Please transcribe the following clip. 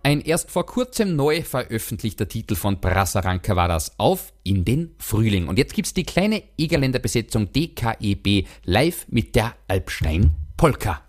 ein erst vor kurzem neu veröffentlichter Titel von Brassaranka war das, Auf in den Frühling. Und jetzt gibt's die kleine Egerländer Besetzung DKEB live mit der Alpstein Polka.